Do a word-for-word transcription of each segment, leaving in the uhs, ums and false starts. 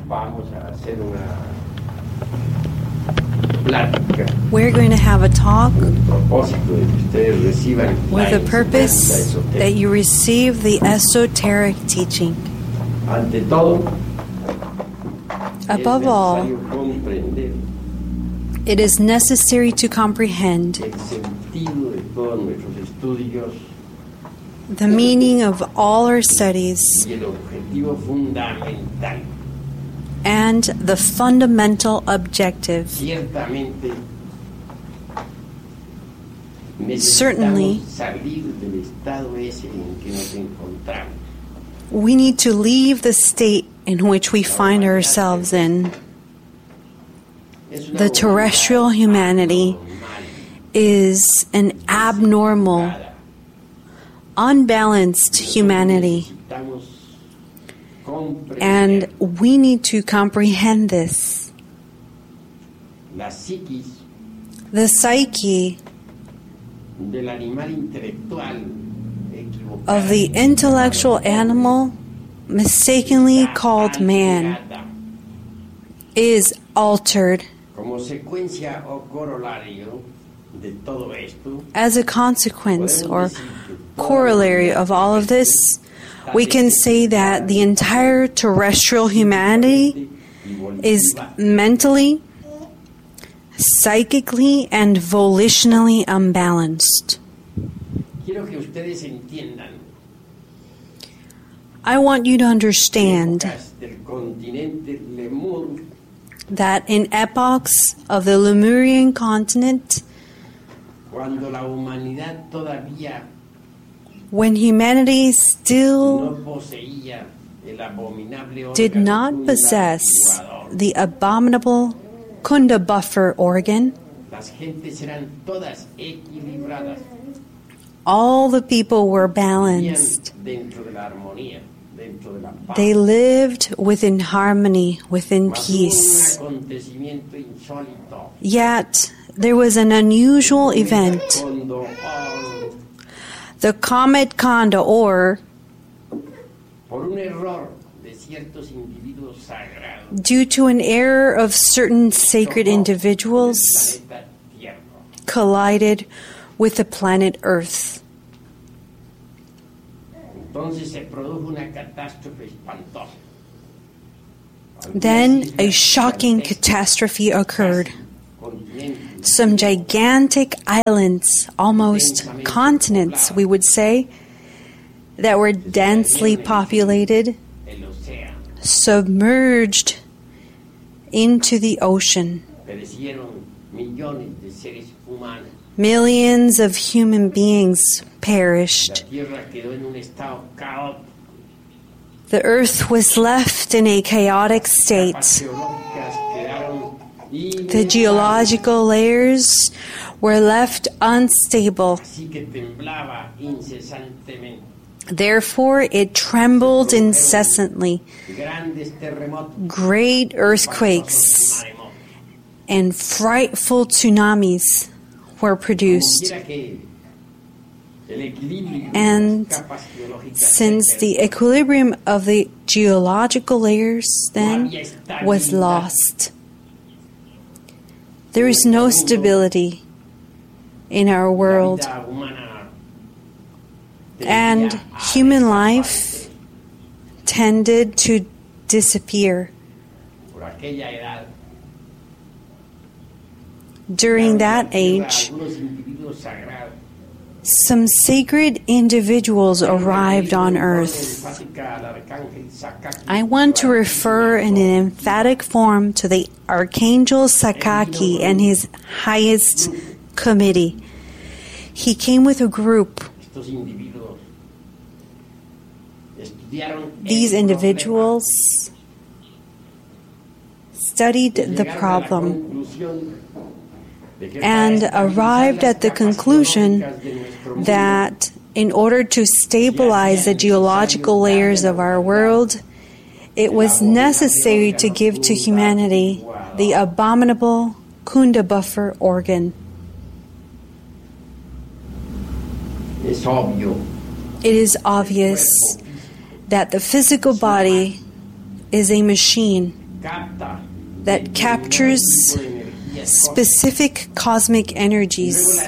We're going to have a talk with the purpose that you receive the esoteric teaching. Above all, it is necessary to comprehend the meaning of all our studies and the fundamental objective. Certainly, we need to leave the state in which we find ourselves in. The terrestrial humanity is an abnormal, unbalanced humanity. And we need to comprehend this. The psyche of the intellectual animal, mistakenly called man, is altered. As a consequence or corollary of all of this, we can say that the entire terrestrial humanity is mentally, psychically, and volitionally unbalanced. I want you to understand that in epochs of the Lemurian continent, when humanity still did not possess the abominable Kunda buffer organ, all the people were balanced. They lived within harmony, within peace. Yet, there was an unusual event. The comet Condor, due to an error of certain sacred individuals, collided with the planet Earth. Then a shocking catastrophe occurred. Some gigantic islands, almost continents, we would say, that were densely populated, submerged into the ocean. Millions of human beings perished. The earth was left in a chaotic state. The geological layers were left unstable. Therefore, it trembled incessantly. Great earthquakes and frightful tsunamis were produced. And since the equilibrium of the geological layers then was lost, there is no stability in our world, and human life tended to disappear. During that age, some sacred individuals arrived on earth. I want to refer in an emphatic form to the Archangel Sakaki and his highest committee. He came with a group. These individuals studied the problem and arrived at the conclusion that in order to stabilize the geological layers of our world, it was necessary to give to humanity the abominable Kunda buffer organ. It is obvious that the physical body is a machine that captures specific cosmic energies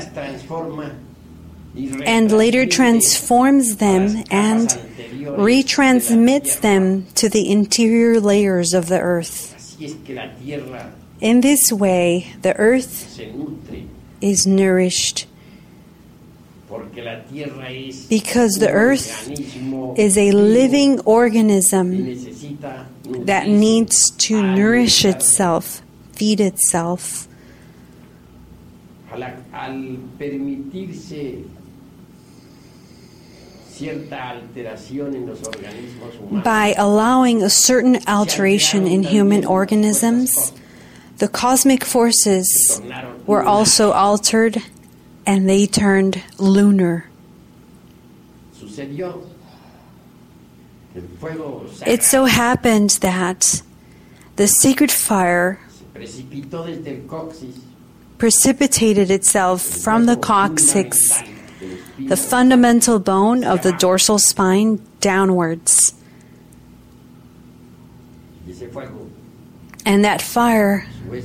and later transforms them and retransmits them to the interior layers of the earth. In this way, the earth is nourished because the earth is a living organism that needs to nourish itself, feed itself. By allowing a certain alteration in human organisms, the cosmic forces were also altered and they turned lunar. It so happened that the sacred fire precipitated itself from the coccyx, the fundamental bone of the dorsal spine, downwards. And that fire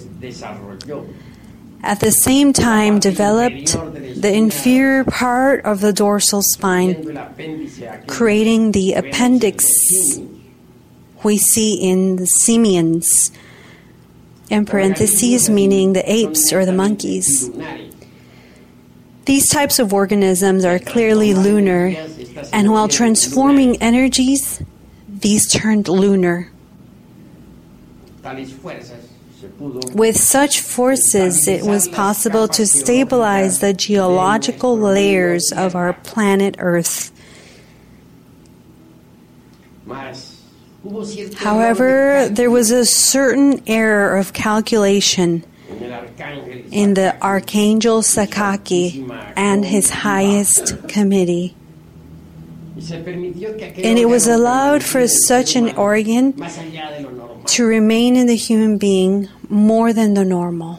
at the same time developed the inferior part of the dorsal spine, creating the appendix we see in the simians, in parentheses meaning the apes or the monkeys. These types of organisms are clearly lunar, and while transforming energies, these turned lunar. With such forces, it was possible to stabilize the geological layers of our planet Earth. However, there was a certain error of calculation in the Archangel Sakaki and his highest committee. And it was allowed for such an organ to remain in the human being more than the normal.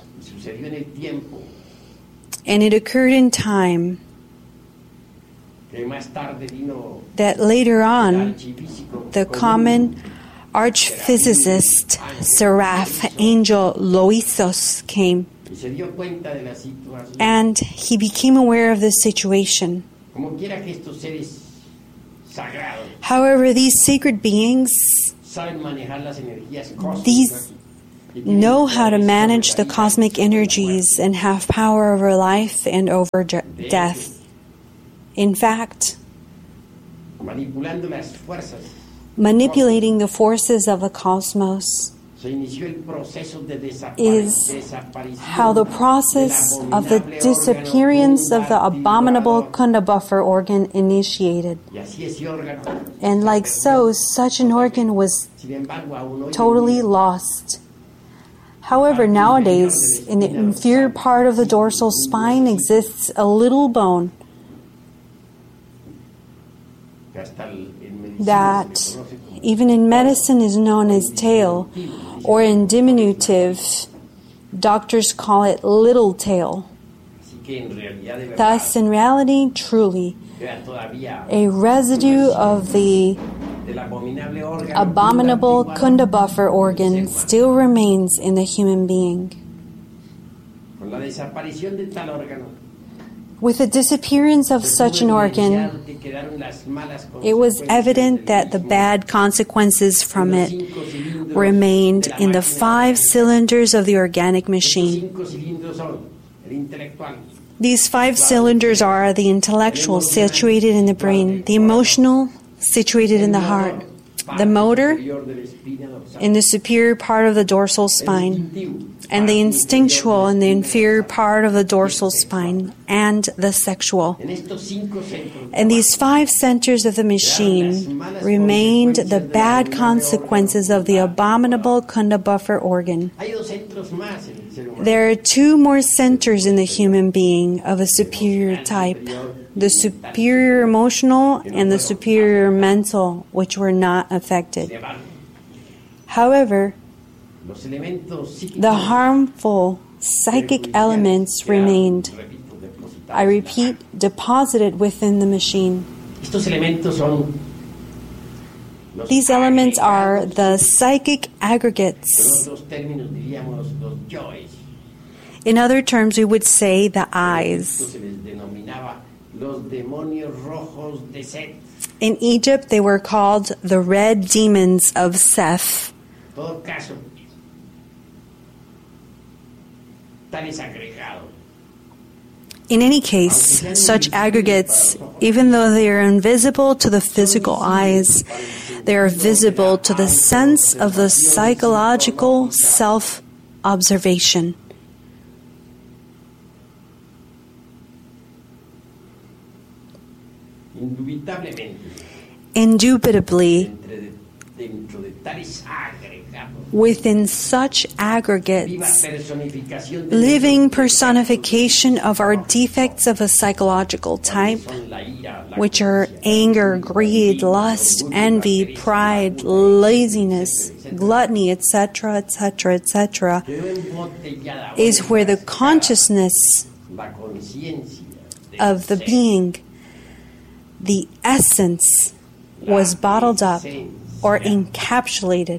And it occurred in time that later on, the common archphysicist Seraph Angel Loisos came, and he became aware of this situation. However, these sacred beings, these know how to manage the cosmic energies and have power over life and over death. In fact, manipulating the forces of the cosmos is how the process of the disappearance of the abominable Kunda buffer organ initiated. And like so, such an organ was totally lost. However, nowadays, in the inferior part of the dorsal spine exists a little bone that, even in medicine, is known as tail, or in diminutive, doctors call it little tail. Thus, in reality, truly, a residue of the abominable Kunda buffer organ still remains in the human being. With the disappearance of such an organ, it was evident that the bad consequences from it remained in the five cylinders of the organic machine. These five cylinders are the intellectual, situated in the brain, the emotional, situated in the heart, the motor, in the superior part of the dorsal spine, and the instinctual in the inferior part of the dorsal spine, and the sexual. In these five centers of the machine remained the bad consequences of the abominable Kunda buffer organ. There are two more centers in the human being of a superior type, the superior emotional and the superior mental, which were not affected. However, the harmful psychic elements remained, I repeat, deposited within the machine. These elements are the psychic aggregates. In other terms, we would say the eyes. In Egypt, they were called the red demons of Seth. In any case, such aggregates, even though they are invisible to the physical eyes, they are visible to the sense of the psychological self-observation. Indubitably, within such aggregates, living personification of our defects of a psychological type, which are anger, greed, lust, envy, pride, laziness, gluttony, et cetera, et cetera, et cetera, is where the consciousness of the being, the essence, was bottled up or encapsulated.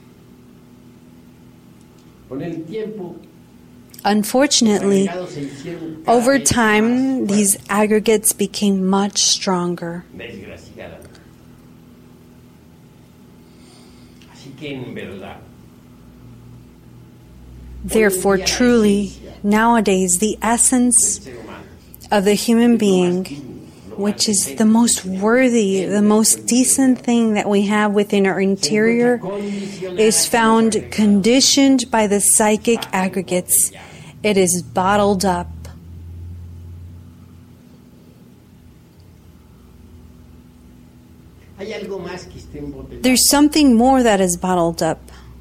Unfortunately, over time, these aggregates became much stronger. Therefore, truly, nowadays, the essence of the human being, which is the most worthy, the most decent thing that we have within our interior, is found conditioned by the psychic aggregates. It is bottled up. There's something more that is bottled up.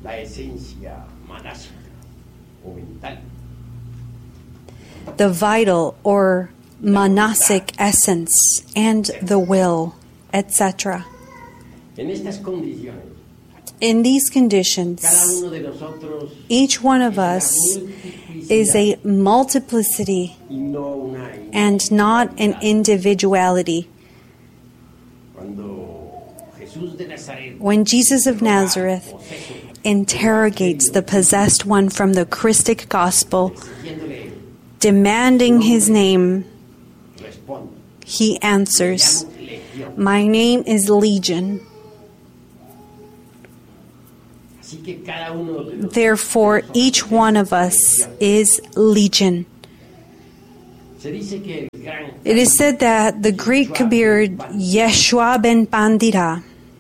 The vital or manasic essence and the will, et cetera. In these conditions, each one of us is a multiplicity and not an individuality. When Jesus of Nazareth interrogates the possessed one from the Christic gospel, demanding his name, he answers, "My name is Legion." Therefore, each one of us is Legion. It is said that the great Kabir Yeshua ben Pandira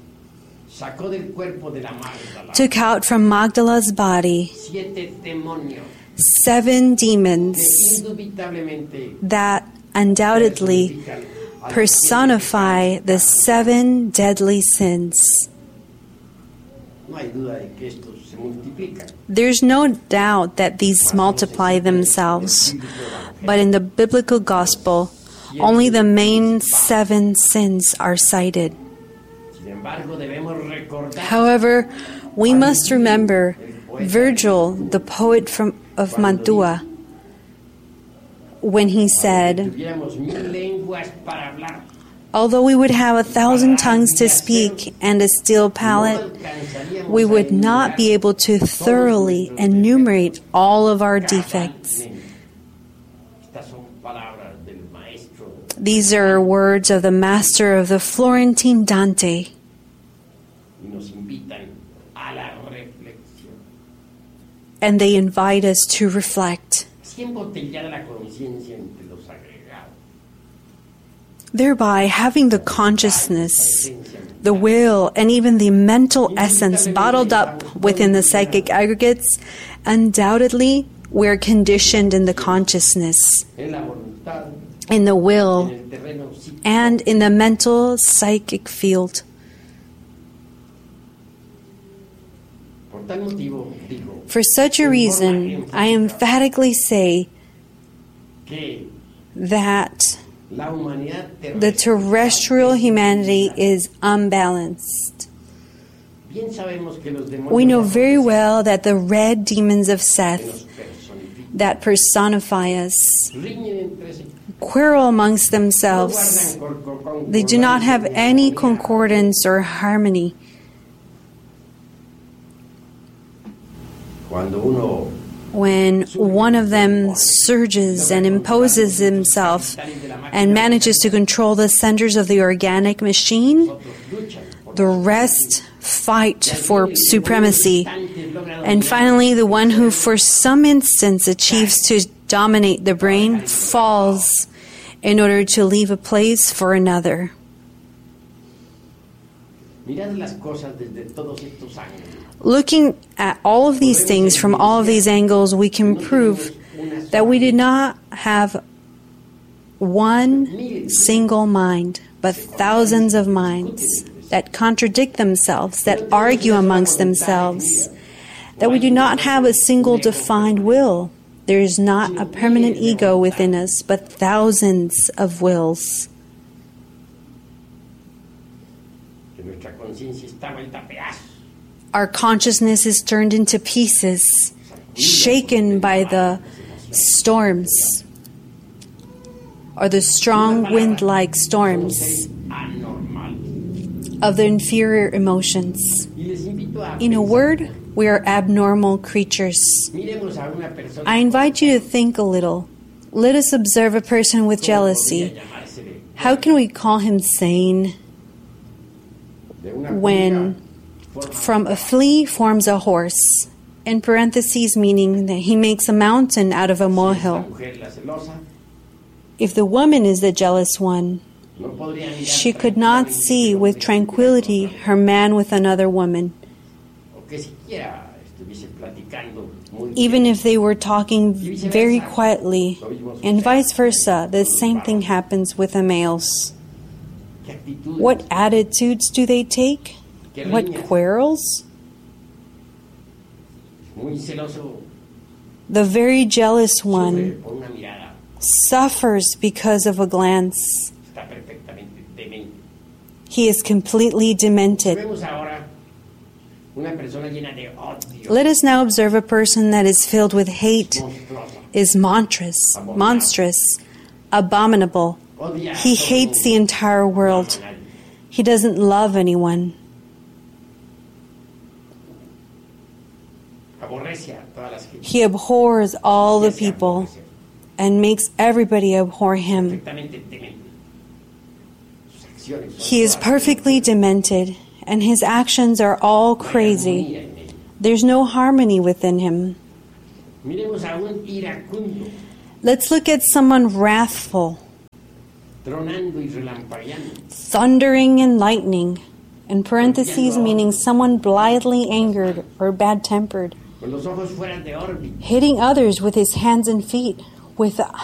took out from Magdala's body seven demons that undoubtedly personify the seven deadly sins. There's no doubt that these multiply themselves, but in the biblical gospel, only the main seven sins are cited. However, we must remember Virgil, the poet from, of Mantua, when he said, "Although we would have a thousand tongues to speak and a steel palate, we would not be able to thoroughly enumerate all of our defects." These are words of the master of the Florentine Dante. And they invite us to reflect. Thereby, having the consciousness, the will, and even the mental essence bottled up within the psychic aggregates, undoubtedly we're conditioned in the consciousness, in the will, and in the mental psychic field. For such a reason, I emphatically say that the terrestrial humanity is unbalanced. We know very well that the red demons of Seth that personify us quarrel amongst themselves. They do not have any concordance or harmony. when one of them surges and imposes himself and manages to control the centers of the organic machine, the rest fight for supremacy. And finally, the one who for some instance achieves to dominate the brain falls in order to leave a place for another. Looking at all of these things from all of these angles, we can prove that we did not have one single mind, but thousands of minds that contradict themselves, that argue amongst themselves, that we do not have a single defined will. There is not a permanent ego within us, but thousands of wills. Our consciousness is turned into pieces, shaken by the storms, or the strong wind-like storms of the inferior emotions. In a word, we are abnormal creatures. I invite you to think a little. Let us observe a person with jealousy. How can we call him sane? When from a flea forms a horse, in parentheses meaning that he makes a mountain out of a molehill. If the woman is the jealous one, she could not see with tranquility her man with another woman. Even if they were talking very quietly, and vice versa, the same thing happens with the males. What attitudes do they take? What quarrels? The very jealous one suffers because of a glance. He is completely demented. Let us now observe a person that is filled with hate, is monstrous, monstrous, abominable. He hates the entire world. He doesn't love anyone. He abhors all the people and makes everybody abhor him. He is perfectly demented, and his actions are all crazy. There's no harmony within him. Let's look at someone wrathful, thundering and lightning, in parentheses meaning someone blithely angered or bad-tempered, hitting others with his hands and feet, with